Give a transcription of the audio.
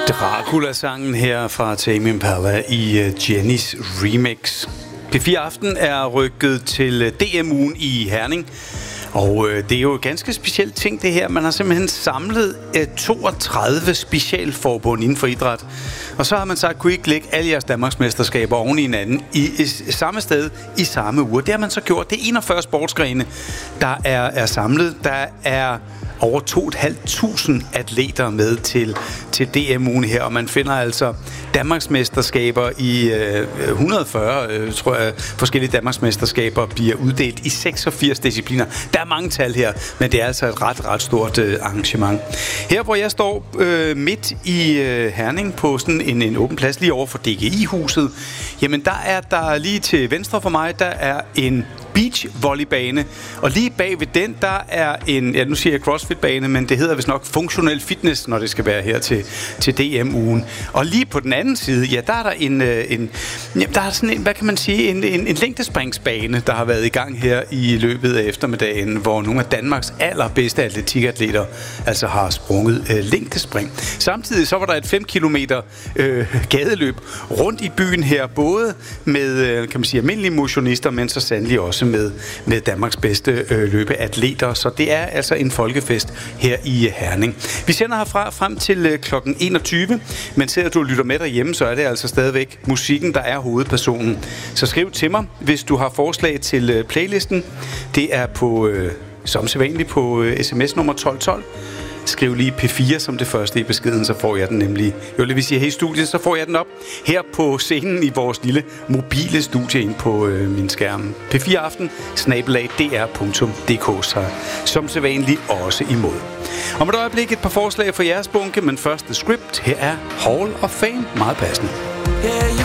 Dracula-sangen her fra Tame Impala i Jennys remix. P4 Aften er rykket til DM-ugen i Herning. Og det er jo et ganske specielt ting, det her. Man har simpelthen samlet 32 specialforbund inden for idræt. Og så har man sagt, kunne I ikke lægge alle jeres Danmarksmesterskaber oven i hinanden i samme sted i samme uge. Det har man så gjort. Det er 41 sportsgrene, der er samlet. Der er over 2.500 atleter med til DM-ugen her, og man finder altså Danmarksmesterskaber i 140, tror jeg, forskellige Danmarksmesterskaber bliver uddelt i 86 discipliner. Der er mange tal her, men det er altså et ret stort arrangement. Her, hvor jeg står midt i Herning på sådan en åben plads lige over for DGI-huset, jamen der er der lige til venstre for mig, der er en beachvolleybane, og lige bag ved den, der er en, ja nu siger jeg CrossFit-bane, men det hedder vist nok funktionel fitness, når det skal være her til DM-ugen. Og lige på den anden side, ja, der er der der er sådan en, hvad kan man sige, en længdespringsbane, der har været i gang her i løbet af eftermiddagen, hvor nogle af Danmarks allerbedste atletikatleter altså har sprunget længdespring. Samtidig så var der et 5 kilometer gadeløb rundt i byen her, både med, kan man sige, almindelige motionister, men så sandelig også med Danmarks bedste løbeatleter. Så det er altså en folkefest her i Herning. Vi sender herfra frem til kl. 21, men selvom du lytter med derhjemme, så er det altså stadigvæk musikken, der er hovedpersonen. Så skriv til mig, hvis du har forslag til playlisten. Det er på, som sædvanligt, på sms nummer 1212. Skriv lige P4 som det første i beskeden, så får jeg den nemlig. Jo, det vil sige, her i studiet, så får jeg den op her på scenen i vores lille mobile studie ind på min skærm. P4 Aften, @dr.dk, så som sædvanligt også imod. Om et øjeblik et par forslag for jeres bunke, men først The Script. Her er Hall of Fame, meget passende. Yeah, you